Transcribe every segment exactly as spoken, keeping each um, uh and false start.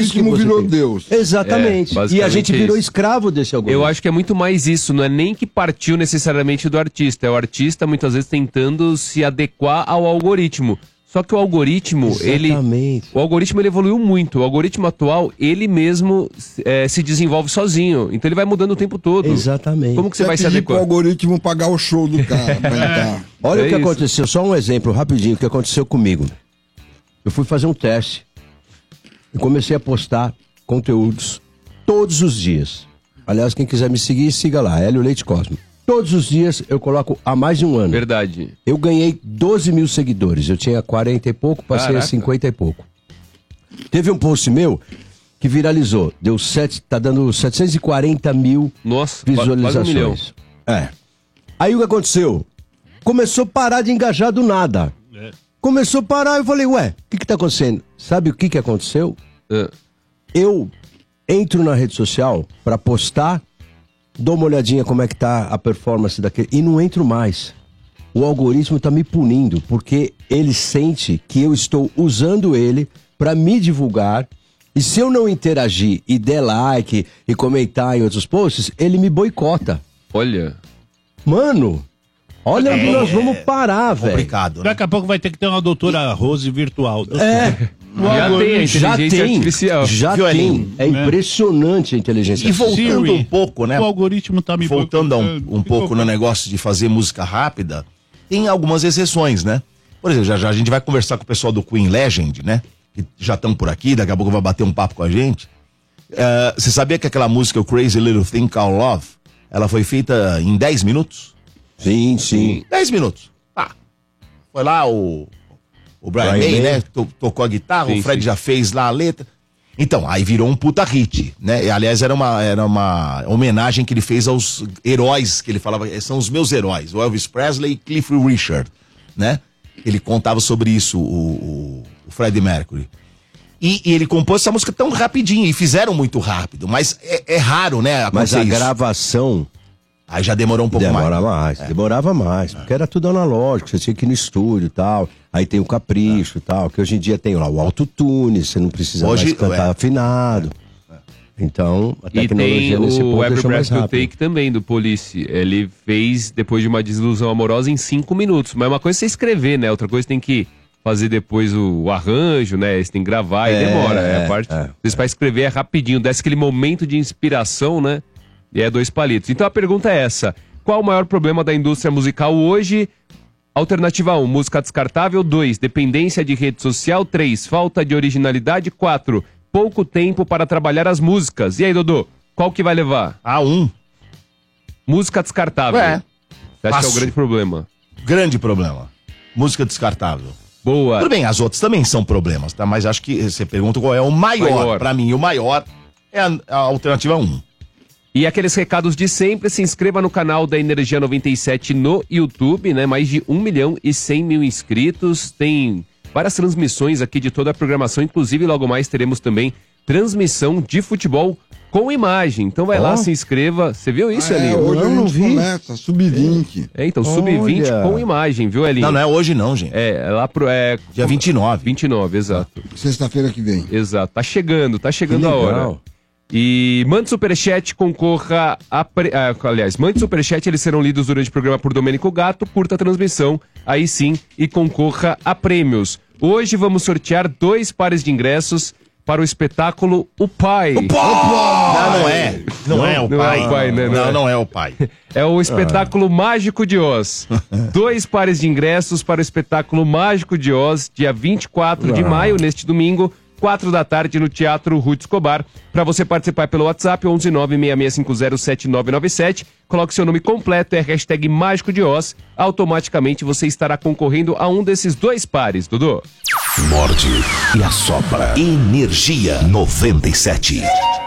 algoritmo virou tem. Deus. Exatamente. É, e a gente virou isso. escravo desse algoritmo. Eu acho que é muito mais isso, não é nem que partiu necessariamente do artista, é o artista muitas vezes tentando se adequar ao algoritmo. Só que o algoritmo, Exatamente. ele, o algoritmo ele evoluiu muito. O algoritmo atual, ele mesmo é, se desenvolve sozinho. Então ele vai mudando o tempo todo. Exatamente. Como que você Você vai se pedir adequar? pro algoritmo pagar o show do cara pra entrar. Olha É o que isso. aconteceu, só um exemplo rapidinho, o que aconteceu comigo. Eu fui fazer um teste e comecei a postar conteúdos todos os dias. Aliás, quem quiser me seguir, siga lá, Hélio Leite Cosmo. Todos os dias eu coloco há mais de um ano. Verdade. Eu ganhei doze mil seguidores, eu tinha quarenta e pouco, passei Caraca. a cinquenta e pouco. Teve um post meu que viralizou, deu sete, tá dando setecentos e quarenta mil Nossa, visualizações. quase um milhão. É. Aí o que aconteceu? Começou a parar de engajar do nada. É. Começou a parar, eu falei, ué, o que que tá acontecendo? Sabe o que que aconteceu? É. Eu entro na rede social pra postar, dou uma olhadinha como é que tá a performance daquele e não entro mais. O algoritmo tá me punindo porque ele sente que eu estou usando ele pra me divulgar e se eu não interagir e der like e comentar em outros posts, ele me boicota. Olha. Mano, olha onde nós vamos parar, velho. Complicado, né? Daqui a pouco vai ter que ter uma doutora Rose virtual. É. Já tem a Já inteligência tem, artificial. já Viu, tem. Elinho? É impressionante a inteligência E artificial. voltando Siri. um pouco, né? O algoritmo tá me Voltando a um, boicotando. um pouco no negócio de fazer música rápida, tem algumas exceções, né? Por exemplo, já já a gente vai conversar com o pessoal do Queen Legend, né? Que já estão por aqui, daqui a pouco vai bater um papo com a gente. Eh, Você sabia que aquela música, o Crazy Little Thing Called Love, ela foi feita em dez minutos? Sim, sim. dez minutos. Ah, foi lá o, o Brian, Brian May, May. né? to- Tocou a guitarra, Sim, o Fred sim. já fez lá a letra. Então, aí virou um puta hit, né? E, aliás, era uma, era uma homenagem que ele fez aos heróis, que ele falava, são os meus heróis, o Elvis Presley e Cliff Richard, né? Ele contava sobre isso, o, o, o Freddie Mercury. E, e ele compôs essa música tão rapidinho, e fizeram muito rápido, mas é, é raro, né, Mas acontecer a isso. gravação Aí já demorou um pouco demora mais. mais, demorava mais, porque era tudo analógico, você tinha que ir no estúdio e tal, aí tem o capricho e tal, que hoje em dia tem lá o autotune, você não precisa Hoje, mais cantar é. afinado. Então, a E tem tecnologia nesse o ponto Every deixou mais Breath You rápido. Take também, do Police. Ele fez, depois de uma desilusão amorosa, em cinco minutos. Mas uma coisa é você escrever, né? Outra coisa tem que fazer depois o, o arranjo, né? Você tem que gravar e É, demora. É, a parte, é, você vai escrever é rapidinho, desce aquele momento de inspiração, né? E é dois palitos. Então a pergunta é essa. Qual o maior problema da indústria musical hoje? Alternativa um, música descartável. dois, dependência de rede social. três, falta de originalidade. quatro, pouco tempo para trabalhar as músicas. E aí, Dodô, qual que vai levar? A um, Música descartável. É. Você acha que é o Fácil. grande problema? grande problema. Música descartável. Boa. Tudo bem, as outras também são problemas, tá? Mas acho que você pergunta qual é o maior. Maior. Pra mim, o maior é a, a alternativa um. E aqueles recados de sempre, se inscreva no canal da Energia noventa e sete no YouTube, né? Mais de um milhão e cem mil inscritos. Tem várias transmissões aqui de toda a programação. Inclusive, logo mais teremos também transmissão de futebol com imagem. Então vai Ó. lá, se inscreva. Você viu isso, Ah, é, Elinho? hoje Não, a não gente vi. começa, sub vinte. É, então, sub vinte Olha. com imagem, viu, Elinho? Não, não é hoje não, gente. É, é lá pro... É, Dia vinte e nove. vinte e nove, exato. Sexta-feira que vem. Exato. Tá chegando, tá Que chegando a hora. legal. E mande superchat, concorra a... Pre... Ah, aliás, mande superchat, eles serão lidos durante o programa por Domênico Gato, curta a transmissão, aí sim, e concorra a prêmios. Hoje vamos sortear dois pares de ingressos para o espetáculo O Pai. Não, não é. Não, Não, é o não pai. é o pai, né? Não Não, é. não é o pai. É o espetáculo Mágico de Oz. Dois pares de ingressos para o espetáculo Mágico de Oz, dia vinte e quatro de maio, neste domingo, quatro da tarde, no Teatro Ruth Escobar. Para você participar pelo WhatsApp, onze nove seis seis cinco zero sete nove nove sete. Coloque seu nome completo, é hashtag Mágico de Oz. Automaticamente você estará concorrendo a um desses dois pares, Dudu. Morde e assopra. Energia noventa e sete.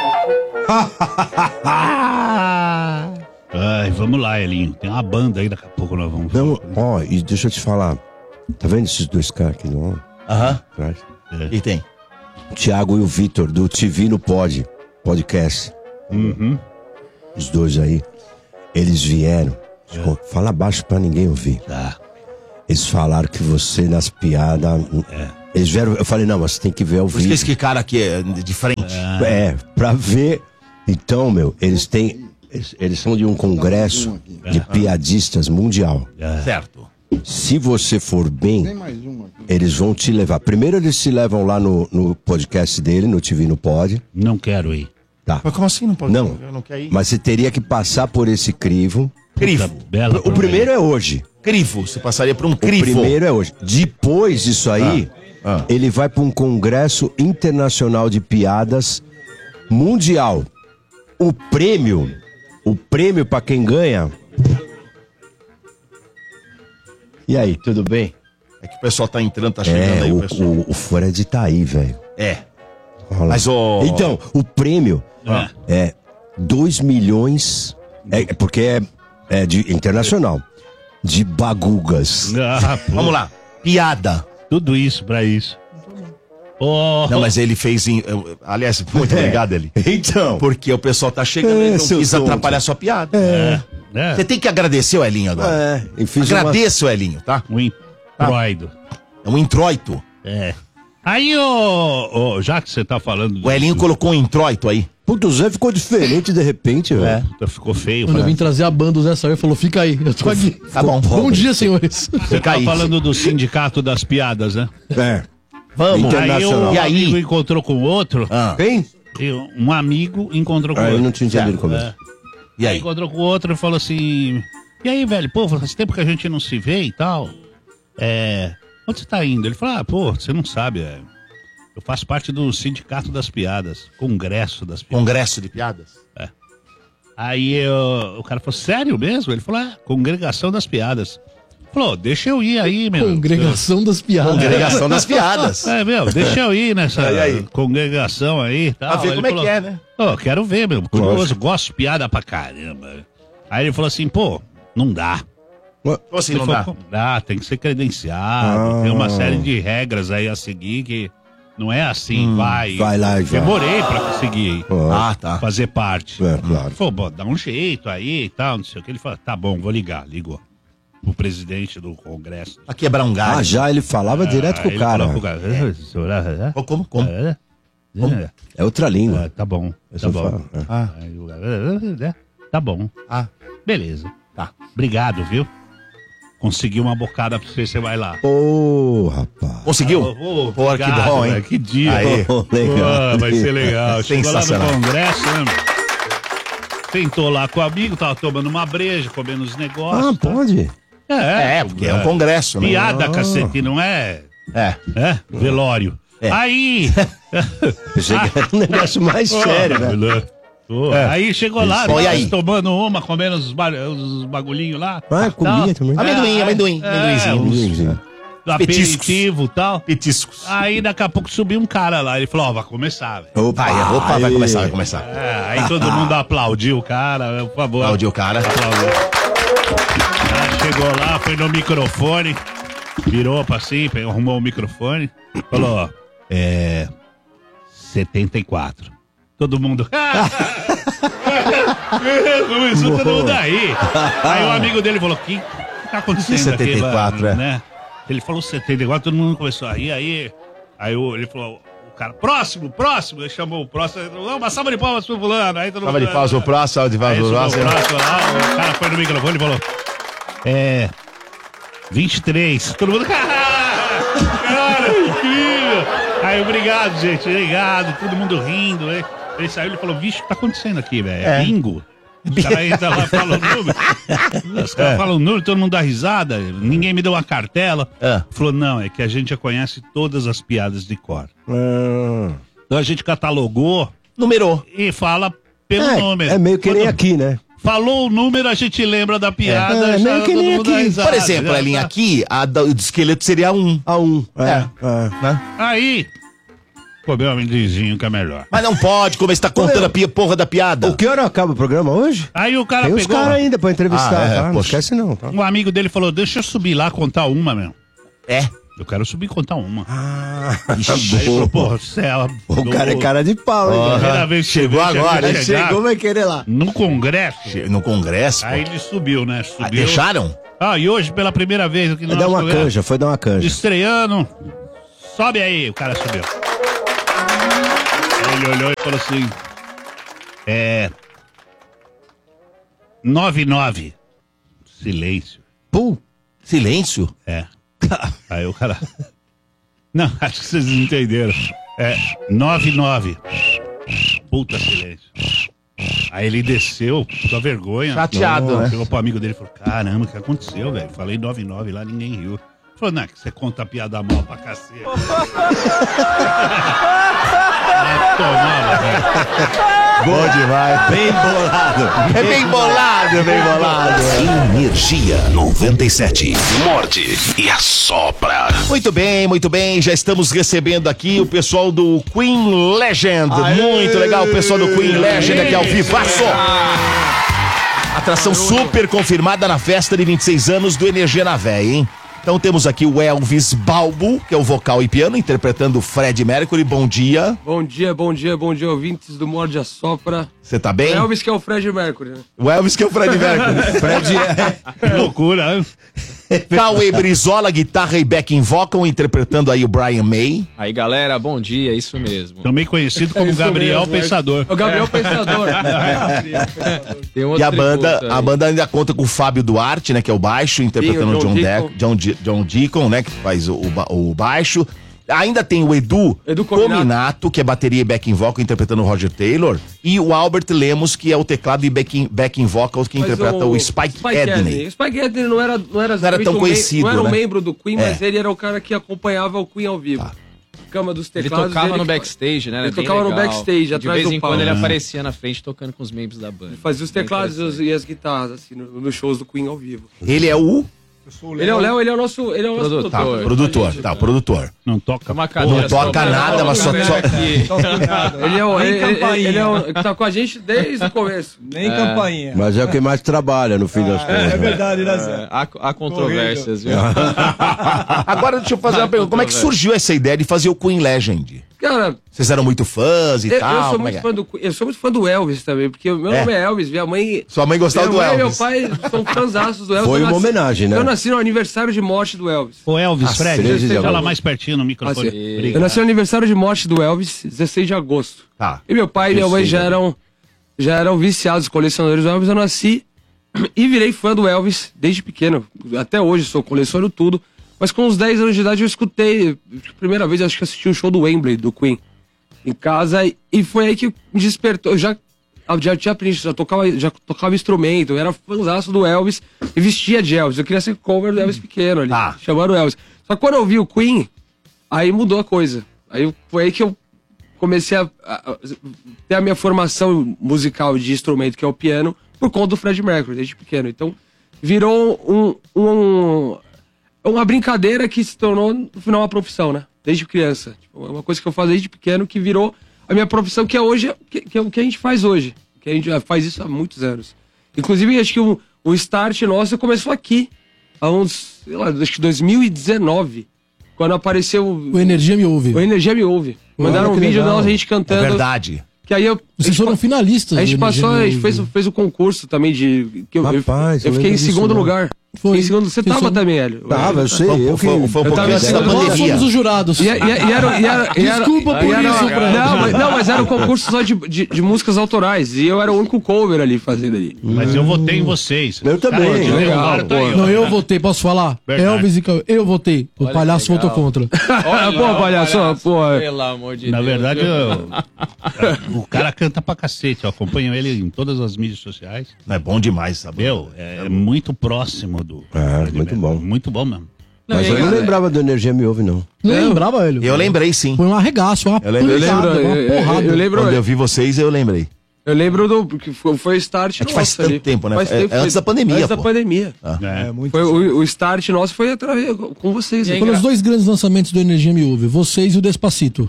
Ai, vamos lá, Elinho. Tem uma banda aí, daqui a pouco nós vamos. Não, ó, e deixa eu te falar. Tá vendo esses dois caras aqui no Aham. atrás? E tem? O Thiago e o Vitor, do T V no Pod, podcast. Uhum. Os dois aí. Eles vieram. Fala baixo pra ninguém ouvir. Tá. Eles falaram que você nas piadas. Eles vieram, eu falei, não, mas você tem que ver ao Por isso que vivo. esse cara aqui é de frente. É, pra ver. Então, meu, eles têm. Eles, eles são de um congresso de piadistas mundial. Certo. Se você for bem, mais uma aqui. eles vão te levar. Primeiro eles te levam lá no, no podcast dele, no T V No Pod. Não quero ir. Tá. Mas como assim não pode? Não. Eu não quero ir. Mas você teria que passar por esse crivo. Crivo. Bela O primeiro é hoje. Crivo. Você passaria por um O crivo. primeiro é hoje. Depois disso aí, Ah, ah. ele vai para um congresso internacional de piadas mundial. O prêmio, o prêmio para quem ganha. E aí, tudo bem? É que o pessoal tá entrando, tá chegando É, aí o o, pessoal. o, o Fred tá aí, velho. É. Olha lá. Mas o... Então, o prêmio Ah. é dois milhões, é, é porque é, é de internacional, de bagugas. Ah, pô, Vamos lá. Piada. tudo isso pra isso. Oh, Não, mas ele fez em... eu- Aliás, muito obrigado, Eli. Então, Porque o pessoal tá chegando, É, ele não seu quis tonto. atrapalhar a sua piada. é, Você tem que agradecer o Elinho agora. é, e fiz uma... Agradeça o Elinho, tá? um introito. É um introito. É. Aí, ô, ô, já que você tá falando... O Elinho colocou um introito aí. Puta, o Zé ficou diferente de repente, velho. Puta, ficou feio. Quando eu cara. vim trazer a banda, o Zé saiu e falou, fica aí, eu tô aqui. Tá bom. Bom dia, senhores. Você tá aí. falando do sindicato das piadas, né? É. Vamos. Internacional. Aí um E aí? amigo encontrou com o outro. Ah, Quem? e um amigo encontrou com o Ah, eu outro. não tinha entendido no começo. É. e aí? Encontrou com o outro e falou assim: e aí, velho, pô, faz tempo que a gente não se vê e tal. É. Onde você tá indo? Ele falou: ah, pô, você não sabe, é, eu faço parte do Sindicato das Piadas, Congresso das Piadas. Congresso de piadas? Aí eu- o cara falou: sério mesmo? Ele falou: é, Congregação das Piadas. Falou: deixa eu ir aí, meu. Congregação das piadas. Congregação das piadas. É, meu, deixa eu ir nessa E aí? congregação aí e tal. Pra ver Ele como é falou, que é, né? Pô, quero ver, meu. Curioso, gosto de piada pra caramba. Aí ele falou assim, pô, não dá. Como assim Ele não falou, dá? "Como dá, tem que ser credenciado, Ah. tem uma série de regras aí a seguir que não é assim, vai. vai lá e vai. Demorei pra conseguir Ah, tá. fazer parte. É, claro. Ele falou, pô, dá um jeito aí e tal, não sei o que. Ele falou, tá bom, vou ligar. Ligou o presidente do Congresso. Pra quebrar um galho. Ah, já ele falava direto com Aí o ele cara. falou pro cara. Como? Como? como? É, é, É outra é, língua. tá bom, Eu tá só bom. falo, é. Ah, Aí o cara, é, tá bom, ah, beleza. tá. Obrigado, viu? Consegui uma bocada pra você, você vai lá. Ô, rapaz. Conseguiu? Ô, ô, Pô, que obrigado, bom, hein? velho, que dia. Aí. Ô, legal. Pô, vai ser legal. Chegou lá no Sensacional. congresso, né? meu? Sentou lá com o amigo, tava tomando uma breja, comendo os negócios. Ah, pode? É, É, porque é um congresso, né? Piada, cacete, não é? É. É? Velório. É. Aí. Pensei que era um negócio mais sério, né? Pô, Aí chegou lá, Bom, e nós aí? tomando uma, comendo os, ba- os bagulhinhos lá. Ah, comia Tal. também. Amendoim, É, amendoim, é, amendoinzinho. uns Amendoinzinho. aperitivo e tal. Petiscos. Aí daqui a pouco subiu um cara lá, ele falou, ó, vai começar, velho. Opa, Vai, opa, vai aí. começar, vai começar. É, aí todo mundo aplaudiu o cara, por favor. Aplaudiu o cara. Aplaudiu. O cara chegou lá, foi no microfone, virou pra assim, arrumou o microfone, falou, ó, é. setenta e quatro. Todo mundo. Começou todo mundo aí. Aí o amigo dele falou: o que tá acontecendo setenta e quatro, aqui, mano, é? né? Ele falou setenta e quatro, todo mundo começou a rir. Aí, aí o- ele falou: o cara, próximo, próximo. Ele chamou o próximo. Ele falou: não, uma salva de palmas pro fulano. Aí todo Salva de mundo- pausa, o próximo, salva de Aí pausa, o subiu o próximo. próximo lá, o cara foi no microfone e falou: é. vinte e três. Todo mundo. Cara, que incrível. Aí, obrigado, gente. Obrigado. Todo mundo rindo. Aí, ele saiu e falou: vixe, o que tá acontecendo aqui, velho? É bingo? Os caras entram lá e falam o número. Os caras falam o número, todo mundo dá risada. Ninguém me deu uma cartela. É. Falou: não, é que a gente já conhece todas as piadas de cor. Ah. Então a gente catalogou Numerou. e fala pelo É, número. é meio que nem Quando aqui, né? Falou o número, a gente lembra da piada. É, já meio que todo nem mundo dá aqui. risada, Por exemplo, já Elinho, tá. aqui, a da- o esqueleto seria um. A um. É. É. é. Né? Aí, comeu um amendoinzinho que é melhor. Mas não pode, como você tá contando a pi- porra da piada. O que hora acaba o programa hoje? Aí o cara Tem uns pegou. caras ainda pra entrevistar, Ah, é, tá? Não poxa. esquece não, tá? Um amigo dele falou: deixa eu subir lá contar uma, meu. É. Eu quero subir e contar uma. Ah, Aí ele falou: porra, céu. o cara é cara de pau, hein? velho? Primeira vez que Chegou você vê, agora, você hein? chegar Chegou, vai querer lá. no congresso. No congresso, pô. Aí ele subiu, né? Ah, Subiu. deixaram? Ah, e hoje, pela primeira vez aqui no Foi dar nosso uma programa, canja, foi dar uma canja. estreando, sobe aí. O cara subiu. Ele olhou e falou assim, é... nove nove. Silêncio. Pum, silêncio? É. Aí o cara... Não, acho que vocês não entenderam. É, nove nove. Puta silêncio. Aí ele desceu, com a vergonha. Chateado, né? Chegou pro amigo dele e falou, caramba, o que aconteceu, velho? Falei nove nove lá, ninguém riu. Ele falou, não, é que você conta piada mal pra cacete. Ah, tomava, velho. Bom demais. Bem bolado. É bem bolado, bem bolado. Energia noventa e sete. Morde e assopra. Muito bem, muito bem. Já estamos recebendo aqui o pessoal do Queen Legend. Aê. Muito legal, o pessoal do Queen Legend aqui ao vivaço. Atração super confirmada na festa de vinte e seis anos do Energia na Véia, hein? Então temos aqui o Elvis Balbo, que é o vocal e piano, interpretando o Fred Mercury. Bom dia. Bom dia, bom dia, bom dia, ouvintes do Morde a Sopra. Você tá bem? O Elvis que é o Fred Mercury, né? O Elvis que é o Fred Mercury. Fred é... Que loucura, hein? Cauê Brizola, guitarra e backing vocal, interpretando aí o Brian May. Aí, galera, bom dia, isso mesmo. Também conhecido como É isso Gabriel mesmo, Pensador. É o Gabriel Pensador. Tem um E a outro banda, tributo aí. a banda ainda conta com o Fábio Duarte, né, que é o baixo, interpretando o John John, Deacon. Deacon, John, Di- John Deacon, né, que faz o, ba- o baixo. Ainda tem o Edu, Edu Cominato. Cominato. que é bateria e backing vocal, interpretando o Roger Taylor. E o Albert Lemos, que é o teclado e backing, backing vocal, que Mas interpreta o, Spike, Edney. O Spike Edney não era, não era, Não era tão um conhecido, Não era um né? membro do Queen, É. mas ele era o cara que acompanhava o Queen ao vivo. Tá. Cama dos Ele teclados. tocava ele no backstage, né? Ele Era bem tocava no legal. backstage, De atrás vez do em palco. quando ele Ah. aparecia na frente tocando com os membros da banda. Fazia os Bem teclados e, os- interessante. e as guitarras, assim, no- nos shows do Queen ao vivo. Ele é o Ele é o Léo, ele é o nosso, ele é o nosso Produtor. tá, produtor. produtor, tá, o produtor. Não toca. Uma cadeira Não toca só- nada, mas só- só- aqui. Ele é o, ele, ele, ele é o que tá com a gente desde o começo. Nem campainha. Mas é o que mais trabalha no fim das contas. É né? verdade, né, Zé? É, há, há controvérsias, viu? Agora deixa eu fazer uma pergunta. Como é que surgiu essa ideia de fazer o Queen Legend? Cara, Vocês eram muito fãs e eu, tal? eu sou como é muito que é? fã do, eu sou muito fã do Elvis também, porque o meu É? nome é Elvis, minha mãe. Sua mãe gostava minha do mãe Elvis. e meu pai são fãzaços do Elvis. Foi Eu uma nasci- homenagem, né? Eu nasci no aniversário de morte do Elvis. Ô Elvis, Ah, Fred, treze de fala agosto. mais pertinho no microfone. Assim, eu Obrigado. nasci no aniversário de morte do Elvis, dezesseis de agosto. Tá. E meu pai e minha mãe já eram, já eram viciados, colecionadores do Elvis. Eu nasci e virei fã do Elvis desde pequeno. Até hoje sou coleciono tudo. Mas com uns dez anos de idade eu escutei, primeira vez acho que assisti o show do Wembley, do Queen, em casa. E foi aí que me despertou. Eu já, já tinha aprendido, já tocava, já tocava instrumento, eu era fãzaço do Elvis e vestia de Elvis. Eu queria ser cover do Elvis pequeno ali, Tá. chamando o Elvis. Só que quando eu vi o Queen, aí mudou a coisa. Aí foi aí que eu comecei a, a- a ter a minha formação musical de instrumento, que é o piano, por conta do Fred Mercury, desde pequeno. Então, virou um, um, uma brincadeira que se tornou, no final, uma profissão, né? Desde criança. Tipo, é uma coisa que eu faço desde pequeno que virou a minha profissão, que é hoje, que, que é o que a gente faz hoje. Que a gente já faz isso há muitos anos. Inclusive, acho que o, o start nosso começou aqui, há uns, sei lá, acho que dois mil e dezenove, quando apareceu O Energia me ouve. o Energia Me Ouve. Mandaram Olha um que vídeo legal. nós, a gente É cantando. verdade. Que aí eu. Vocês a gente foram pa- finalistas. A gente do passou, Energia a Me gente fez, Ouve. fez o concurso também de. Que eu, eu- Rapaz, eu eu fiquei em lembro disso, segundo não. lugar. Foi. Fiquei em segundo. Você Vocês tava são- também, Hélio. Tava, eu sei. Foi, Eu foi, que... foi um Eu pouquinho tava antes da sendo- Nós pandemia. somos os jurados. E, e, e era, e era, e era, Desculpa por e era- isso, Fred. Não, mas, não, mas era um concurso só de, de, de músicas autorais. E eu era o único cover ali fazendo ali. Mas eu votei em vocês. Eu também, Cara, de legal, Leonardo tá aí, ó. Não, eu votei, posso falar? Verdade. Elvis e Cauê, eu votei. O Olha palhaço que legal. votou contra. Ah, pô, palhaço, pô. Pelo amor de Na Deus. verdade, viu? eu- o cara canta pra cacete. Eu acompanho ele em todas as mídias sociais. É bom demais, sabe? Meu, é, é muito próximo do. É, Fred muito Mercury. bom. Muito bom mesmo. Mas e eu aí, não galera? lembrava do Energia Me Ouve, não. Não lembrava, ele? Eu lembrei sim. Foi um arregaço, uma Eu lembro- eu pancada, lembro, uma eu- eu- porrada. eu lembro- Quando eu vi vocês, eu lembrei. Eu lembro do. Porque foi, foi o start É que faz nosso tanto ali. tempo, né? Faz É- é antes da pandemia, Antes da pô. pandemia. É. É muito. Foi, o, o start nosso foi através, com vocês. E aí, né? Foram os dois grandes lançamentos do Energia Me Ouve, vocês e o Despacito.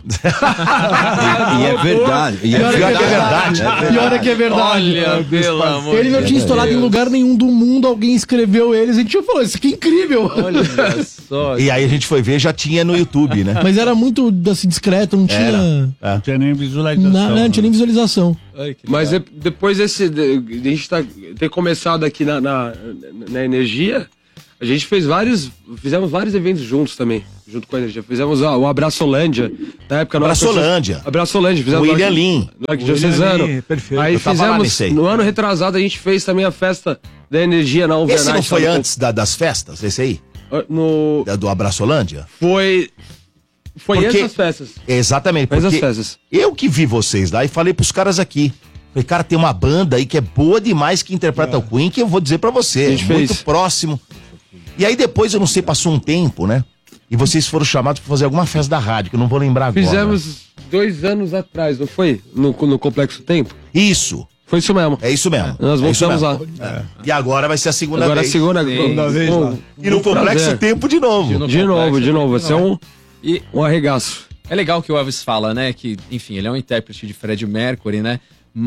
E é verdade. E é Pior é que é verdade. verdade. Pior é que é verdade. Olha, pelo amor Ele não de tinha estourado em Deus. lugar nenhum do mundo, alguém escreveu eles. A gente falou, isso aqui é incrível. Olha só. E aí a gente foi ver, já tinha no YouTube, né? Mas era muito assim, discreto, não tinha. Não tinha nem visualização. Na, não tinha nem visualização. Ai, que Mas legal. de- depois desse, de, de a gente tá, ter começado aqui na, na, na energia, A gente fez vários, fizemos vários eventos juntos também, junto com a Energia. Fizemos ó, o Abraçolândia, na época... Abraçolândia. Abraçolândia. Fizemos William Lin. No Arquidiocesano. Perfeito. Aí Eu tava lá fizemos, nesse aí. no ano retrasado, a gente fez também a festa da Energia na Overnight. Esse não foi sabe? antes da- das festas, esse aí? No... Da- do Abraçolândia? Foi... Foi Porque- antes das festas. Exatamente, Faz as porque festas. eu que vi vocês lá e falei pros caras aqui. Falei, cara, tem uma banda aí que é boa demais que interpreta o Queen, que eu vou dizer pra você, A gente muito fez. próximo. E aí depois, eu não sei, passou um tempo, né? E vocês foram chamados pra fazer alguma festa da rádio, que eu não vou lembrar agora. Fizemos dois anos atrás, não foi? No, no Complexo Tempo? Isso, Foi isso mesmo. é isso mesmo. Nós é isso voltamos mesmo. lá. É. E agora vai ser a segunda Agora a vez. segunda, Segunda vez lá. E no Complexo prazer. Tempo de novo. no De novo, Complexo. de novo. Vai ser um, E um arregaço. é legal que o Elvis fala, né? Que, enfim, ele é um intérprete de Freddie Mercury, né?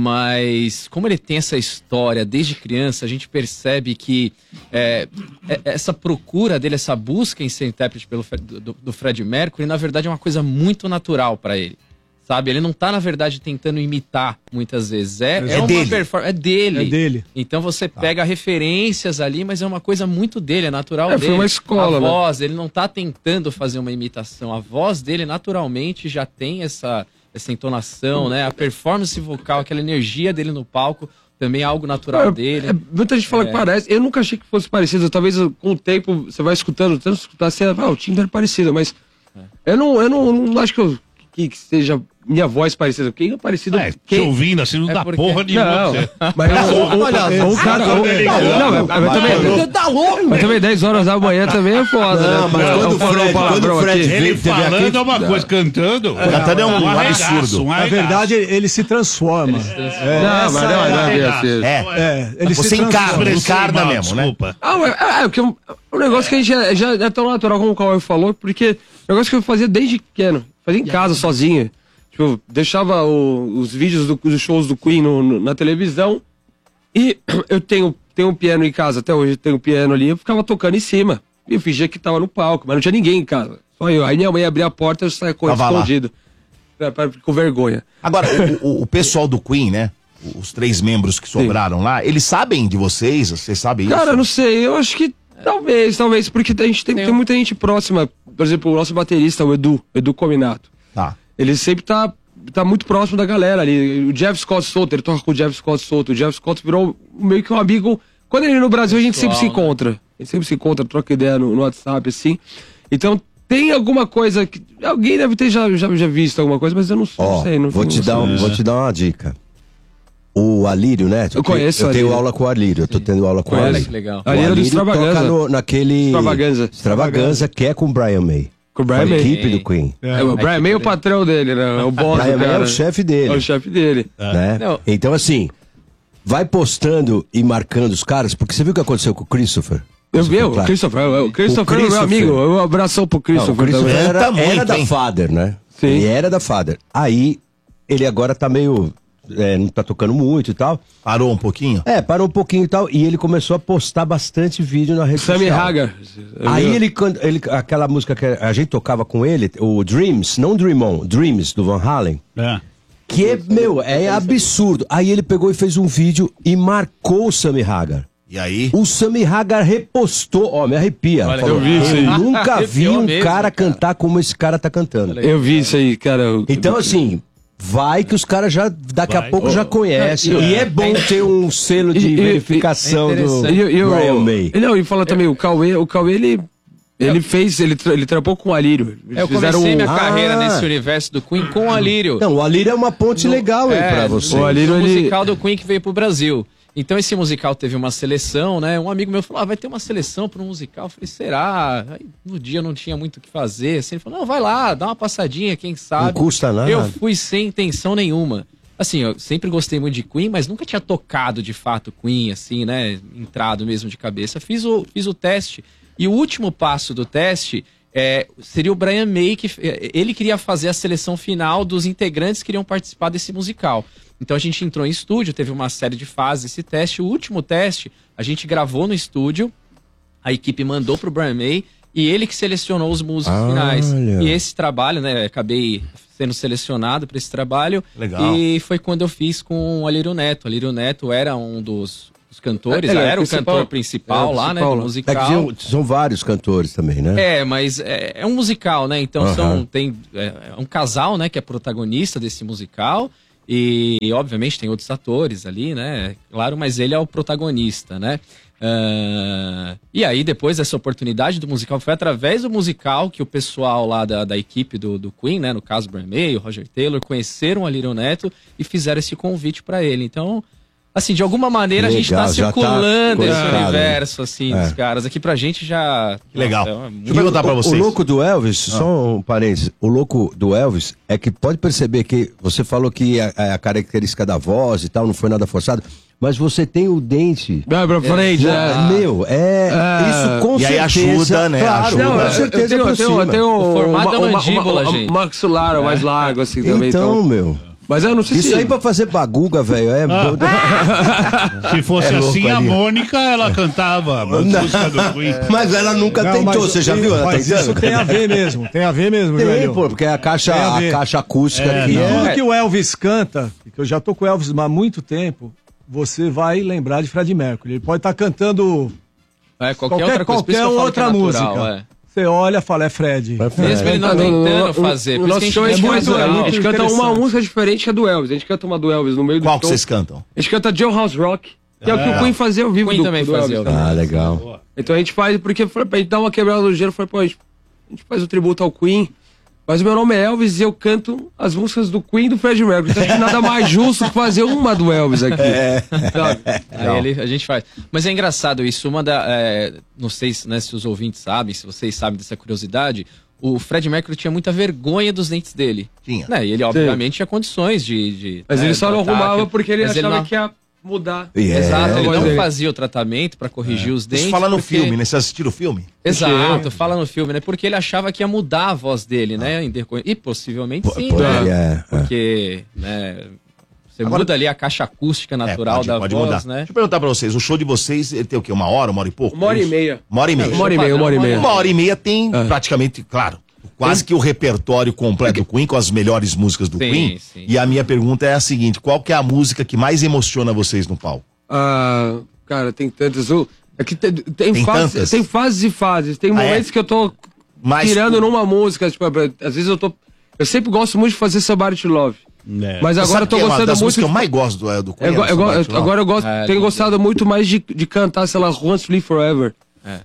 Mas como ele tem essa história desde criança, a gente percebe que é, é- essa procura dele, essa busca em ser intérprete pelo, Fre- do, do Freddie Mercury, na verdade é uma coisa muito natural pra ele. Sabe? Ele não tá, na verdade, tentando imitar muitas vezes. É, é, É uma dele. performance. É dele. É dele. Então você pega referências ali, mas é uma coisa muito dele, é natural É, foi dele. uma escola, A né? voz, ele não tá tentando fazer uma imitação. A voz dele, naturalmente, já tem essa, essa entonação, né? A performance vocal, aquela energia dele no palco, também é algo natural É, dele. é, muita gente fala É. que parece. Eu nunca achei que fosse parecido. Talvez com o tempo você vai escutando, tanto escutar assim, ah, o timbre é parecido, mas eu não, eu não, não acho que, eu, que, que seja minha voz parecida. Quem é parecido? É, te quem... ouvindo assim, não É dá porque- porra nenhuma. Não, pra você. mas o, o, o, o cara. o- Não, mas, mas também. Tá louco, Mas também dez horas da manhã também é foda, Não, né? mas Eu quando o falo Fred- um palavrão quando o Fred aqui. veio- Ele teve falando aqui- é uma coisa, cantando. Cantando é um arregaço, absurdo. um Na arregaço. verdade, ele, ele se transforma. É, Não, mas não, é não é bem a assim. É. é, ele Você se transforma. encarna. Expressei encarna mal, mesmo, né? desculpa. Ah, mas- é, é, porque um, um negócio que a gente já, já é tão natural como o Cauê falou, porque é um negócio que eu fazia desde pequeno. Fazia em casa, sozinho. Tipo, deixava o- os vídeos do- dos shows do Queen no- no- na televisão e eu tenho, tenho um piano em casa, até hoje eu tenho um piano ali, eu ficava tocando em cima. E eu fingia que tava no palco, mas não tinha ninguém em casa. Só eu. Aí minha mãe abria a porta e eu saia correndo Tava lá. escondido. Pra- pra- Com vergonha. Agora, o, o- o pessoal do Queen, né? Os três membros que sobraram lá, eles sabem de vocês? Vocês sabem isso? Cara, eu não sei, eu acho que talvez, talvez, porque a gente tem, Tem tem um- muita gente próxima. Por exemplo, o nosso baterista, o Edu, Edu Cominato. Tá. Ele sempre tá, tá muito próximo da galera ali. O Jeff Scott Soto, ele toca com o Jeff Scott Soto. O Jeff Scott virou meio que um amigo. Quando ele é no Brasil, a gente sempre se Pessoal, né? encontra. A gente sempre se encontra, troca ideia no, no WhatsApp, assim. Então, tem alguma coisa que. Alguém deve ter já, já, já visto alguma coisa, mas eu não, não Ó, sei. Não, vou, não te sei. dar um- vou te dar uma dica. O Alírio, né? Eu conheço Eu o tenho Alírio. aula com o Alírio. Eu tô tendo aula com o Conhece? Alírio. Que legal. O Ali era do Alírio Extravaganza. toca no, naquele... Extravaganza. Extravaganza, que é com o Brian May. Com o Brian a May. equipe do Queen. É, o Brian May é o patrão dele, né? É o boss Brian do May é cara. o chefe dele. É o chefe dele. Né? Não. Então, assim, vai postando e marcando os caras, porque você viu o que aconteceu com o Christopher? Eu vi, o Clark? Christopher, o Christopher, O é meu Christopher. amigo. Um abração pro Não, o Christopher. Christopher também. era, Canta muito, era da hein? Father, né? Sim. Ele era da Father. Aí, ele agora tá meio... é, não tá tocando muito e tal. Parou um pouquinho? É, parou um pouquinho e tal. E ele começou a postar bastante vídeo na rede Sammy social. Hagar. Aí ele, can- ele, aquela música que a gente tocava com ele, o Dreams, não Dream On, Dreams, do Van Halen, É. que é, meu, é absurdo. Aí ele pegou e fez um vídeo e marcou o Sammy Hagar. E aí? O Sammy Hagar repostou, ó, me arrepia. Olha, Falou, eu vi isso aí. Eu nunca vi Arrepiou um mesmo, cara cara. cantar como esse cara tá cantando. Eu vi isso aí, cara. eu- Então, assim, vai que os caras já, daqui a Vai. pouco já conhecem. E é bom ter um selo de E- e- verificação é do interessante. E, e, o- Brian May. e não, e fala também, o Cauê, o Cauê, ele, ele fez, ele, tra- ele trampou com o Alírio. Eles Eu fizeram comecei um- minha Ah. carreira nesse universo do Queen com o Alírio. Não, o Alírio é uma ponte legal aí É, pra você. o Alírio, o ele- musical do Queen que veio pro Brasil. Então esse musical teve uma seleção, né? Um amigo meu falou, ah, vai ter uma seleção para um musical. Eu falei, será? Aí, no dia eu não tinha muito o que fazer. Assim, ele falou, não, vai lá, dá uma passadinha, quem sabe. Não custa nada. Eu fui sem intenção nenhuma. Assim, eu sempre gostei muito de Queen, mas nunca tinha tocado de fato Queen, assim, né? Entrado mesmo de cabeça. Fiz o, fiz o teste. E o último passo do teste é, seria o Brian May, que é, ele queria fazer a seleção final dos integrantes que iriam participar desse musical. Então a gente entrou em estúdio, teve uma série de fases esse teste. O último teste, a gente gravou no estúdio, a equipe mandou pro Brian May e ele que selecionou os músicos Olha. finais. E esse trabalho, né, acabei sendo selecionado para esse trabalho. Legal. E foi quando eu fiz com o Alírio Neto. O Alírio Neto era um dos dos cantores, É, já é, era o principal. cantor principal É, lá, né, principal, do né? É musical. que são, são vários cantores também, né? É, mas é, é um musical, né? Então Aham. são, tem é, é um casal, né, que é protagonista desse musical e, obviamente, tem outros atores ali, né? Claro, mas ele é o protagonista, né? Ah, e aí, depois dessa oportunidade do musical, foi através do musical que o pessoal lá da, da equipe do, do Queen, né? No caso, o Brian May, o Roger Taylor, conheceram a Little Neto e fizeram esse convite pra ele. Então... Assim, de alguma maneira a gente Legal, tá já tá circulando esse conectado, universo, assim, É. dos caras. Aqui pra gente já... Que legal. Nossa, é Deixa eu muito- perguntar pra O- vocês. O louco do Elvis, só um parênteses, o louco do Elvis é que pode perceber que você falou que a, a característica da voz e tal não foi nada forçado, mas você tem o dente. Vai pra frente, Já- né? Meu, é, É. isso com E aí certeza. ajuda, né? Claro, Ajuda. com Não, certeza eu tenho, eu tenho, aproxima. eu tenho O formato uma- da uma- mandíbula, uma- gente. maxilar mais largo, assim, também. Então, Então, meu. mas eu não sei Isso se... aí pra fazer baguga, velho, é... Se fosse É louco assim, a ali. Mônica, ela cantava a música do Queen. Mas ela nunca Não, tentou, mas- você já viu ela Mas tentando? isso tem a ver mesmo, tem a ver mesmo, Tem, velho. pô, porque a caixa, Tem a a ver. caixa acústica É, aqui não. é... Tudo que o Elvis canta, que eu já tô com o Elvis há muito tempo, você vai lembrar de Freddie Mercury. Ele pode estar cantando É, qualquer, qualquer, outra coisa, por isso qualquer que eu falo que é outra natural, música. é. Você olha e fala, é Fred. Mesmo ele não Ah, no- tentando no- fazer. no Por isso nosso que a show a gente gente, faz canta, natural. a gente canta uma Interessante. música diferente que a do Elvis. A gente canta uma do Elvis no meio do Qual show. que vocês cantam? A gente canta Jailhouse Rock, que é, o que o Queen fazia ao vivo Queen do, também do fazia Elvis. ao vivo. Ah, legal. Então a gente faz, porque foi pra gente dar uma quebrada no gelo, foi, pô, a gente, a gente faz o tributo ao Queen, mas o meu nome é Elvis e eu canto as músicas do Queen e do Freddie Mercury. Então acho que nada mais justo que fazer uma do Elvis aqui. Sabe? Aí ele- a gente faz. Mas é engraçado isso, uma da. é, não sei se, né, se os ouvintes sabem, se vocês sabem dessa curiosidade. O Fred Mercury tinha muita vergonha dos dentes dele. Tinha. Né? E ele, obviamente, tinha condições de. de Mas né, ele só não tratar arrumava aquilo. porque ele Mas achava não- que ia mudar. E é, Exato, ele a voz não dele. fazia o tratamento pra corrigir os dentes. Isso fala no porque- filme, né? Vocês assistiram o filme? Exato, fala no filme, né? Porque ele achava que ia mudar a voz dele, né? em decorrer- E possivelmente sim, Pô, né? é, é. Porque, né? Você Agora- muda ali a caixa acústica natural É, pode, da pode voz, mudar. né? Deixa eu perguntar pra vocês, o show de vocês, ele tem o quê? Uma hora, uma hora e pouco? Uma hora É e isso? meia. Uma hora e meia. Uma hora e meia, uma hora e meia. Uma hora e meia tem praticamente, claro, quase que o repertório completo do Queen, com as melhores músicas do Sim, Queen. sim. E a minha pergunta é a seguinte, qual que é a música que mais emociona vocês no palco? Ah, cara, tem tantas. Eu- É que tem, tem, Tem fases, tantas? tem fases e fases. Tem Ah, momentos é? que eu tô Mais tirando numa música. Tipo, às vezes eu tô. Eu sempre gosto muito de fazer Somebody to Love. Mas agora Sabe eu tô que é uma gostando das muito. músicas que eu de- mais gosto do, é, do Queen. Eu go- é eu go- Somebody to Love. agora eu gosto, É, tenho lindo. gostado muito mais de, de cantar, sei lá, Once Live Forever. É.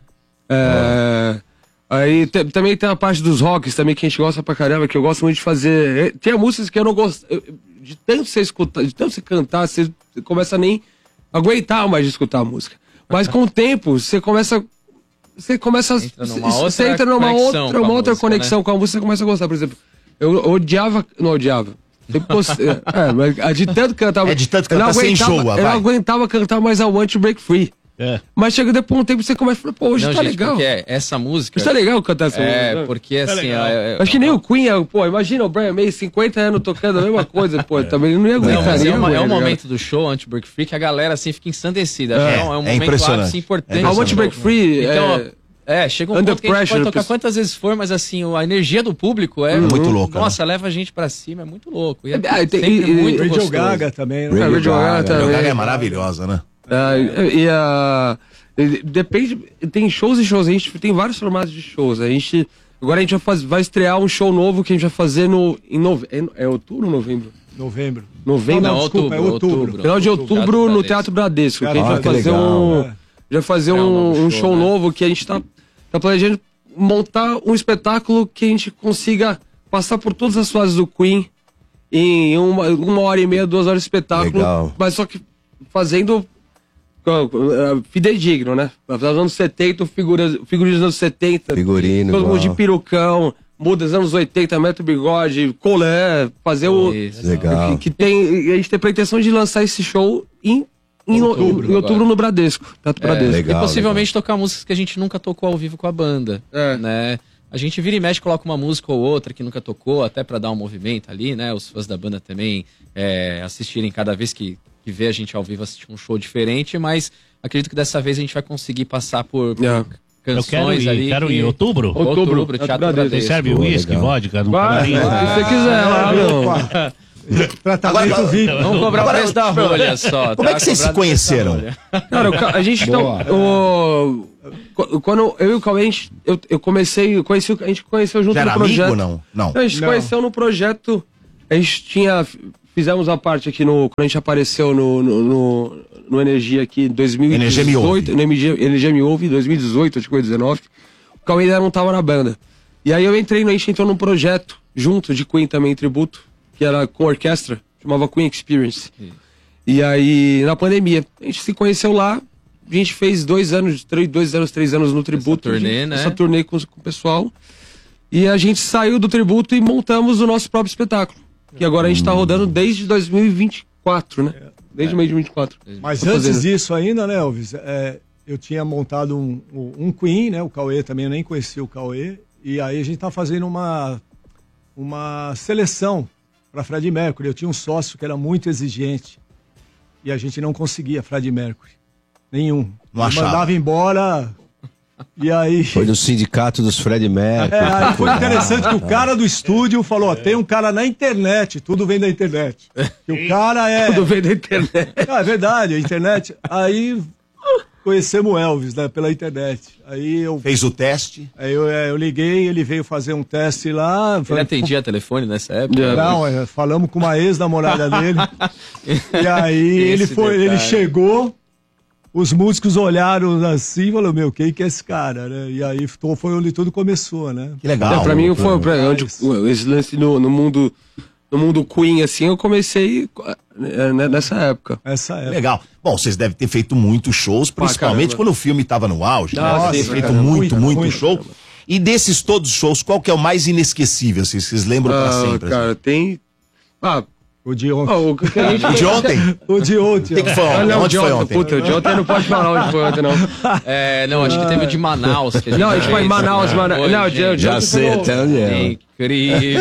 É, aí te- também tem a parte dos rocks também que a gente gosta pra caramba, que eu gosto muito de fazer. É, Tem músicas que eu não gosto. eu- De tanto você escutar, de tanto você cantar, você começa a nem aguentar mais de escutar a música. Mas com o tempo, você começa. Você começa a. Entra numa você outra entra numa conexão outra, com a uma outra música, conexão né? com a música, você começa a gostar. Por exemplo, eu odiava. Não odiava. Sempre gostei- é, mas de tanto cantar. É, de tanto eu não cantar, você aguentava- enjoa, Eu não vai. aguentava cantar mais a Want to Break Free. É. Mas chega depois de um tempo você começa a falar, pô, hoje Não, tá gente, legal. porque é- essa música. Hoje tá legal cantar essa É, música. porque assim. legal. é- é- Acho que nem o Queen, é, pô, imagina o Brian May, cinquenta anos tocando a mesma coisa, pô, também não ia Não, aguentar. mas é, ninguém uma- é um aguenta, momento do show, Anti-Break Free, que a galera assim fica ensandecida. É, É, um, é um é momento impressionante. ápice importante. É cara. A Want to Break Free, Então, é, é, chega um Under ponto que a gente Pressure, pode tocar pessoal. quantas vezes for, mas assim, a energia do público é Muito louca, Nossa, leva a gente pra cima, é muito louco. E é É, tem- sempre e- muito Radio gostoso. Gaga também, né? é, Radio Radio Gaga Gaga. A também. Gaga é maravilhosa, né? É, e a. Depende. Tem shows e shows. A gente tem vários formatos de shows. A gente. Agora a gente vai, faz, vai estrear um show novo que a gente vai fazer no. Em nove, é, é outubro ou novembro? Novembro. Novembro. Não, Não, desculpa, é outubro, outubro. outubro. Final de outubro no Teatro Bradesco. Que a gente Ah, vai que fazer legal. um. É. Já fazer É um um, novo um show, show né? novo que a gente tá, tá planejando montar um espetáculo que a gente consiga passar por todas as fases do Queen em uma, uma hora e meia, duas horas de espetáculo. Legal. Mas só que fazendo uh, uh, fidedigno, né? Nos anos setenta, figuras, figurinhas dos anos setenta. Figurino, Todo mundo igual. de perucão. Muda dos anos oitenta, mete o bigode, colé, fazer o. Isso. Legal. Que, que tem, a gente tem a pretensão de lançar esse show em, em Outubro, outubro, em outubro agora. no Bradesco. Teatro É, Bradesco. legal. e possivelmente tocar músicas que a gente nunca tocou ao vivo com a banda, É. né? A gente vira e mexe, coloca uma música ou outra que nunca tocou, até pra dar um movimento ali, né? Os fãs da banda também é, assistirem cada vez que, que vê a gente ao vivo assistir um show diferente, mas acredito que dessa vez a gente vai conseguir passar por, por É. Eu canções quero ir, ali. quero que- ir. Outubro? Outubro, Outubro, Teatro Teatro Bradesco. Serve Pô, uísque, legal. vodka no Vai, camarim? se você quiser lá, meu. Tratamento Agora- V I P. Vamos cobrar Agora, o preço da rolha só. Como é tá? que vocês se Cobrar o preço da conheceram? rolha. Cara, o Ca- a gente não. O, qu- quando eu e o Cauê, a gente- eu, eu comecei. Eu conheci, o- a gente conheceu junto Já era no projeto. amigo ou não? Não. A gente se Não. conheceu no projeto. A gente tinha. Fizemos a parte aqui no. Quando a gente apareceu no, no, no, no Energia aqui em dois mil e dezoito. Energia Me Ouve. No Energia, Energia Me Ouve, em dois mil e dezoito, acho que foi dezenove. O Cauê ainda não tava na banda. E aí eu entrei, a gente entrou num projeto junto de Queen também, tributo, que era com orquestra, chamava Queen Experience. E aí, na pandemia, a gente se conheceu lá, a gente fez dois anos, três, dois anos, três anos no tributo. turnê, a gente- né? Essa turnê com, com o pessoal. E a gente saiu do tributo e montamos o nosso próprio espetáculo. Que agora a gente tá rodando desde dois mil e vinte e quatro, né? Desde o mês de vinte e quatro. Mas Tô antes fazendo. disso ainda, né, Elvis? É, eu tinha montado um, um Queen, né? O Cauê também, eu nem conhecia o Cauê. E aí a gente tá fazendo uma, uma seleção para Freddie Mercury. Eu tinha um sócio que era muito exigente. E a gente não conseguia Freddie Mercury. Nenhum. Não Ele achava. mandava embora. E aí... Foi no sindicato dos Fred Mercury. É, aí foi Cuidado. interessante que o cara do estúdio falou, ó, tem um cara na internet, tudo vem da internet. Que o cara é... Tudo veio da internet. Ah, é verdade, a internet. Aí conhecemos o Elvis, né, pela internet. Aí eu, Fez o teste. aí eu, é, eu liguei, ele veio fazer um teste lá. Ele atendia telefone nessa época? Não, é, falamos com uma ex-namorada dele. E aí ele Esse foi, ele detalhe. chegou, os músicos olharam assim e falaram, meu, quem que é esse cara, né? E aí ficou- foi onde tudo começou, né? Que legal. É, pra mim foi pra, onde, esse lance no, no mundo no mundo Queen assim, eu comecei é, né, nessa época. Essa época. Legal. Bom, vocês devem ter feito muitos shows, principalmente caramba. quando o filme estava no auge. Ah, né? sim, Vocês pra feito caramba. muito, Muito, muito muito, show. E desses todos os shows, qual que é o mais inesquecível? Vocês, vocês lembram pra Ah, sempre? cara, tem. Ah, O de ontem. oh, o que a gente O de ontem? O de ontem. Tem que foi Ah, ontem. não, Onde de foi ontem, ontem? puta, de ontem não pode falar onde foi ontem, não. É, não, acho que teve o de Manaus. Que a gente Não, a gente foi em fez, Manaus, né? Manaus. Foi, Não, de- gente. de- Já sei até onde é. Incrível.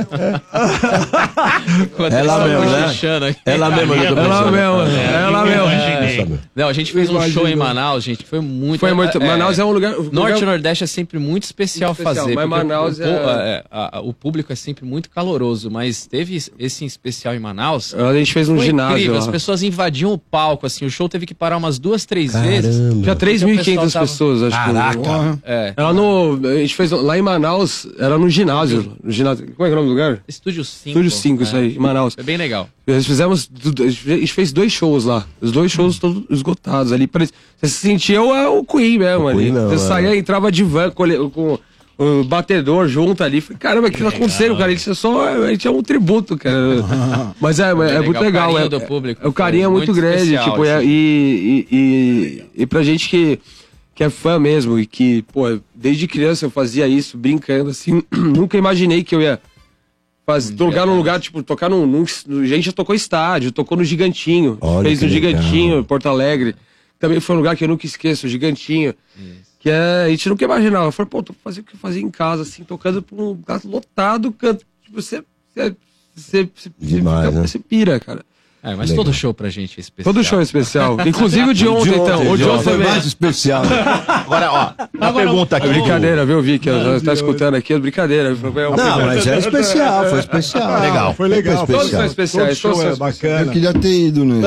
É lá mesmo, né? Cochichando aqui. É lá mesmo, né? Ela mesmo, ela mesmo. Imaginei. Não, a gente fez um show em Manaus, gente. Foi muito. Foi muito. Manaus é um lugar. Norte e lugar- Nordeste é sempre muito especial, Muito especial, fazer. mas porque Manaus o, é- po- é, a- a- o público é sempre muito caloroso, mas teve esse em especial em Manaus. A gente fez um Foi ginásio. incrível, lá. as pessoas invadiam o palco, assim, o show teve que parar umas duas, três vezes. Tinha três mil e quinhentas tava- pessoas, acho Caraca. que. É, Ela no. A gente fez lá em Manaus, era no ginásio. No ginásio. Como é que é o nome do lugar? Estúdio cinco. Estúdio cinco, é. isso aí, em Manaus. É bem legal. Nós fizemos. A gente fez dois shows lá. Os dois shows todos esgotados ali. Parece- Você se sentia o, o Queen mesmo O ali. Queen não, Você é. saía, entrava de van colhe- com o batedor junto ali. Falei, caramba, o que tá acontecendo, cara? Isso é só. A gente é um tributo, cara. Mas é, é, legal, muito o legal. carinho É, do público é, o carinho é foi muito, muito grande. especial, Tipo, é- assim. e, e, e, e pra gente que, que é fã mesmo e que, pô, desde criança eu fazia isso, brincando assim. Nunca imaginei que eu ia. Faz, tocar num lugar, tipo, tocar num, num. A gente já tocou estádio, tocou no Gigantinho. Olha fez que no Gigantinho, legal. em Porto Alegre. Também foi um lugar que eu nunca esqueço, o Gigantinho. Que é, a gente nunca imaginava. Eu falei, pô, tô fazendo o que eu fazia em casa, assim, tocando pra um lugar lotado, canto. Tipo, você. Você, você, você, Demais, fica- né? você pira, cara. É, mas todo show pra gente é especial. Todo show é especial. Inclusive o de ontem, então. O de ontem foi também. mais especial. né? Agora, ó, uma pergunta aqui. É brincadeira, viu, Vicky? Você tá escutando aqui, é brincadeira. Não, mas é especial, foi especial. Legal. Foi legal. Foi Todos são especial. especiais. Todo Todos show são é especiais. Eu bacana. queria ter ido, né?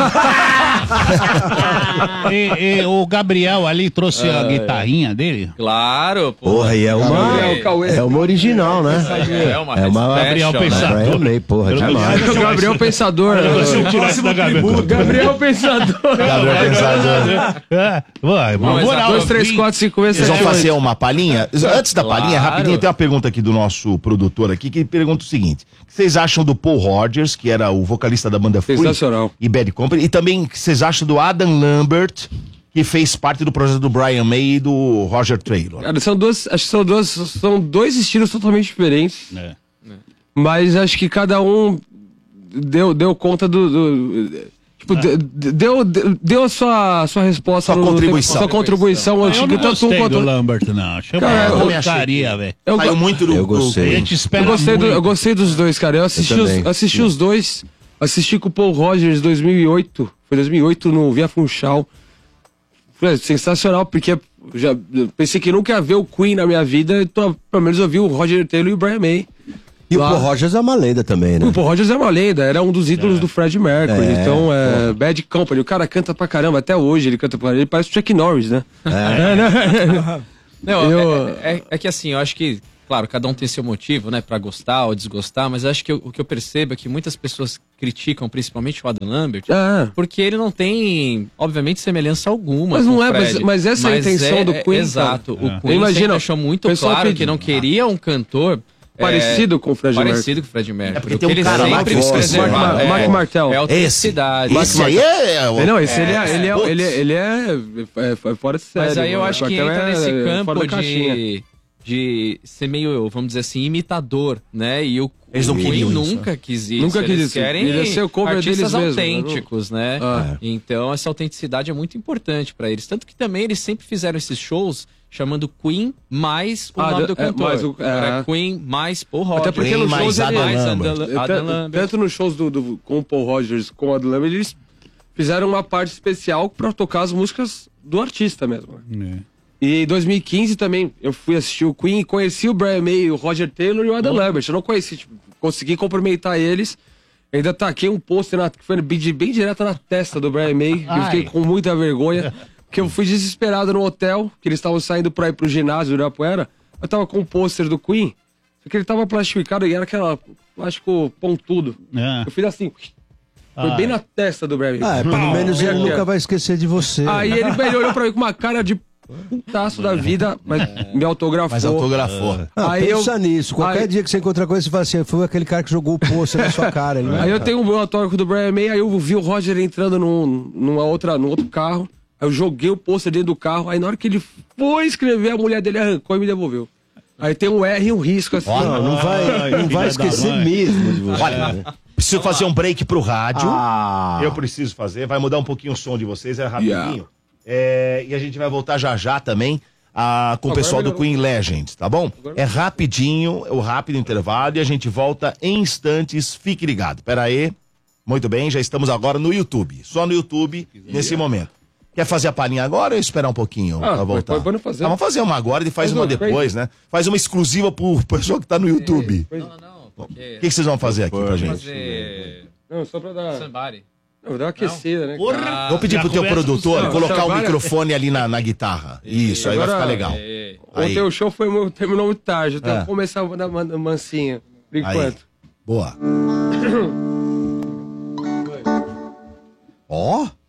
E, e o Gabriel ali trouxe a guitarrinha dele. Claro, pô. Porra, e é uma, Gabriel, Cauê. é uma original, né? É uma É uma Gabriel special, né? Pensador. Eu amei, porra, Pelo demais. menos- O Gabriel Pensador. Se eu né? tirasse da gaveta. Gabriel Pensador. Gabriel Pensador. É, vai, Não, mas moral. dois, três, vim- quatro, cinco, seis, Vocês vão sete, fazer oito. uma palhinha? Antes da palhinha, Claro. rapidinho, tem uma pergunta aqui do nosso produtor aqui, que pergunta o seguinte: o que vocês acham do Paul Rodgers, que era o vocalista da banda Free Sensacional. e Bad Company, e também o que vocês acham do Adam Lambert, que fez parte do projeto do Brian May e do Roger Taylor? Cara, são duas, acho que são duas, são dois estilos totalmente diferentes. É. Mas acho que cada um deu, deu conta do. do- tipo, de- de- deu, deu a sua, sua resposta. Sua no- contribuição. Sua contribuição. Eu acho não que tanto um gostei quanto. do Lambert, não. Achei Cara, uma eu porcaria, velho. Eu, Saiu muito do. Eu do- gostei. A gente espera eu, gostei do- muito. eu gostei dos dois, cara. Eu assisti, Eu os, também. assisti os dois. Assisti com o Paul Rodgers em dois mil e oito. Foi dois mil e oito no Via Funchal. Foi sensacional, porque já eu pensei que nunca ia ver o Queen na minha vida. Então, pelo menos eu vi o Roger Taylor e o Brian May. E lá. o Paul Rogers é uma lenda também, né? O Paul Rogers é uma lenda, era um dos ídolos É. do Fred Mercury. É, Então, é Bad Company. O cara canta pra caramba, até hoje ele canta pra caramba. Ele parece o Chuck Norris, né? É, né? Não, Eu- é, é- é que assim, eu acho que, claro, cada um tem seu motivo, né, pra gostar ou desgostar, mas eu acho que eu- o que eu percebo é que muitas pessoas criticam, principalmente o Adam Lambert, É. porque ele não tem, obviamente, semelhança alguma. Mas com não o é, mas- Fred. mas essa é a intenção do Queen, Exato. cara. O Queen Imagina, sempre deixou muito o pessoal claro pedi- que não queria um cantor Parecido com o Fred Mercury. Parecido com o Fred Mercury. É porque O tem que um ele cara lá sempre que eu esqueci o preservava nome. é- Mark Martel. É a Esse, autenticidade. esse aí é... é- Não, esse ele é, é, ele é, putz. ele é, ele é, é- é fora de série. Mas aí eu mano. acho que Martel entra é- nesse é campo fora da caixinha. de, de ser meio, vamos dizer assim, imitador, né? E o Eles não o Queen queriam isso, nunca quis isso. Nunca quis Eles isso. querem Ele ia ser o cover artistas deles mesmo, né? autênticos, né? Ah. Então essa autenticidade é muito importante pra eles. Tanto que também eles sempre fizeram esses shows chamando Queen mais o Ah, nome é, do cantor. mais o- é. Era Queen mais Paul Rogers. Até porque Queen nos mais shows ele... Adam mais Lambert. Adam, Tan- Adam Lambert. Tanto nos shows do, do- com o Paul Rogers como o Adam Lambert, eles fizeram uma parte especial pra tocar as músicas do artista mesmo. É. E em dois mil e quinze também eu fui assistir o Queen e conheci o Brian May, o Roger Taylor e o Adam Lambert. Eu não conheci, tipo, consegui cumprimentar eles. Ainda taquei um pôster na- que foi bem, bem direto na testa do Brian May, que eu fiquei com muita vergonha. Porque eu fui desesperado no hotel, que eles estavam saindo pra ir pro ginásio do Irapuera. Eu tava com o pôster do Queen, só que ele tava plastificado e era aquela plástico pontudo. É. Eu fiz assim, foi Ah, bem é. na testa do Brian May. Ah, pelo menos ele Aqui, nunca ó. vai esquecer de você. Aí ele, ele olhou pra mim com uma cara de putaço da vida, mas me autografou. Mas autografou. Ah, Aí pensa eu- nisso. Qualquer aí- dia que você encontrar com ele, você fala assim, foi aquele cara que jogou o pôster na sua cara. Ele Aí eu tenho o meu autógrafo do Brian May, aí eu vi o Roger entrando num, numa outra, num outro carro. Aí eu joguei o pôster dentro do carro. Aí na hora que ele foi escrever, a mulher dele arrancou e me devolveu. Aí tem um R e um risco assim. Não, não vai, não vai esquecer mesmo de você. Olha, preciso fazer um break pro rádio. Ah. Eu preciso fazer. Vai mudar um pouquinho o som de vocês, é rapidinho. Yeah. É, e a gente vai voltar já já também ah, com o Agora pessoal do melhorou. Queen Legends, tá bom? É rapidinho, o rápido intervalo e a gente volta em instantes. Fique ligado. Pera aí. Muito bem, já estamos agora no YouTube. Só no YouTube nesse momento. Quer fazer a palhinha agora ou esperar um pouquinho Ah, pra voltar? pode- pode fazer. Ah, vamos fazer uma agora e faz Faz uma uma, depois, né? Faz uma exclusiva pro pessoal que tá no YouTube. Não, não, não. O Porque que, que vocês vão fazer aqui pra gente? fazer Não, só pra dar. somebody. Não, vou dar uma aquecida, né? Ah, Vou pedir já pro teu começa produtor com- colocar o Agora- microfone ali na, na guitarra. Isso, aí vai Agora- ficar legal. é, Aí. Ontem o show foi, mu- terminou muito tarde. Eu tenho É. que começar a dar man- mansinha. Por Aí. enquanto. Boa. Ó.